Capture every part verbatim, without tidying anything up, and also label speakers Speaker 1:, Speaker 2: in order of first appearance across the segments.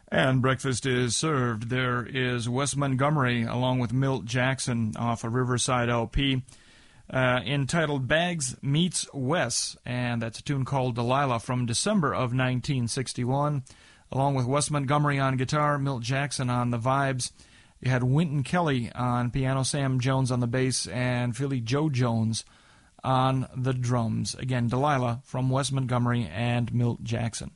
Speaker 1: And breakfast is served. There is Wes Montgomery along with Milt Jackson off a Riverside L P uh, entitled Bags Meets Wes, and that's a tune called Delilah from December of nineteen sixty-one. Along with Wes Montgomery on guitar, Milt Jackson on the vibes. You had Wynton Kelly on piano, Sam Jones on the bass, and Philly Joe Jones on the drums. Again, Delilah from Wes Montgomery and Milt Jackson.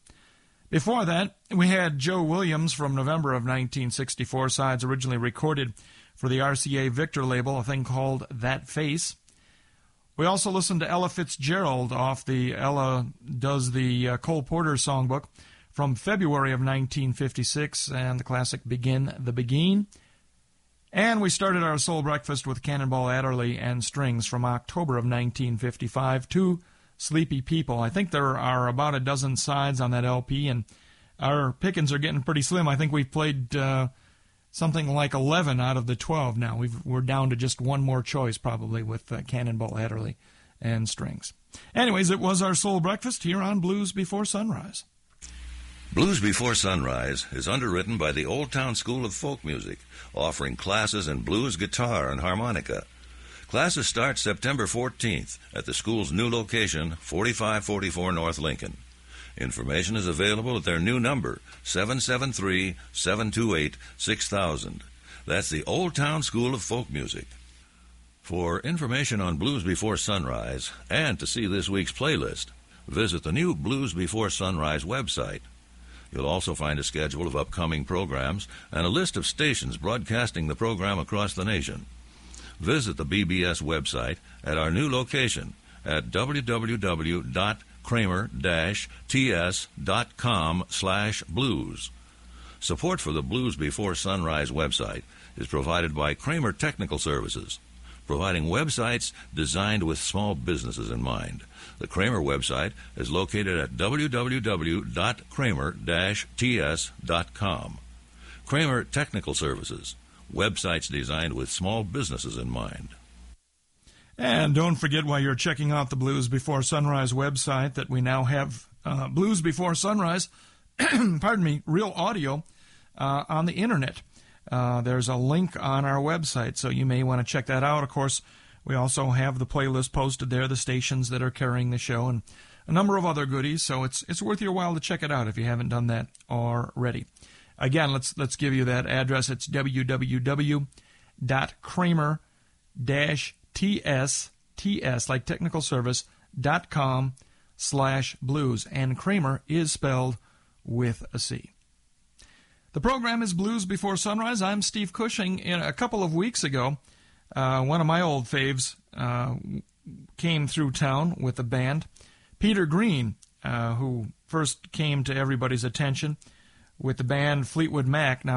Speaker 1: Before that, we had Joe Williams from November of nineteen sixty-four, sides originally recorded for the R C A Victor label, a thing called That Face. We also listened to Ella Fitzgerald off the Ella Does the uh, Cole Porter songbook from February of nineteen fifty-six, and the classic Begin the Begin. And we started our Soul Breakfast with Cannonball Adderley and Strings from October of nineteen fifty-five, Two Sleepy People. I think there are about a dozen sides on that L P, and our pickings are getting pretty slim. I think we've played uh, something like eleven out of the twelve now. We've, we're down to just one more choice, probably, with uh, Cannonball Adderley and Strings. Anyways, it was our Soul Breakfast here on Blues Before Sunrise.
Speaker 2: Blues Before Sunrise is underwritten by the Old Town School of Folk Music, offering classes in blues, guitar, and harmonica. Classes start September fourteenth at the school's new location, forty-five forty-four North Lincoln. Information is available at their new number, seven seven three, seven two eight, six thousand. That's the Old Town School of Folk Music. For information on Blues Before Sunrise and to see this week's playlist, visit the new Blues Before Sunrise website. You'll also find a schedule of upcoming programs and a list of stations broadcasting the program across the nation. Visit the B B S website at our new location at w w w dot kramer dash t s dot com slash blues. Support for the Blues Before Sunrise website is provided by Kramer Technical Services, providing websites designed with small businesses in mind. The Kramer website is located at w w w dot kramer dash t s dot com. Kramer Technical Services, websites designed with small businesses in mind.
Speaker 1: And don't forget, while you're checking out the Blues Before Sunrise website, that we now have uh, Blues Before Sunrise, pardon me, real audio uh, on the Internet. Uh, there's a link on our website, so you may want to check that out. Of course, we also have the playlist posted there, the stations that are carrying the show, and a number of other goodies, so it's it's worth your while to check it out if you haven't done that already. Again, let's let's give you that address. It's w w w dot kramer dash t s, T S like technical service, dot com slash blues. And Kramer is spelled with a C. The program is Blues Before Sunrise. I'm Steve Cushing. In a couple of weeks ago, uh, one of my old faves uh, came through town with a band. Peter Green, uh, who first came to everybody's attention with the band Fleetwood Mac. Now,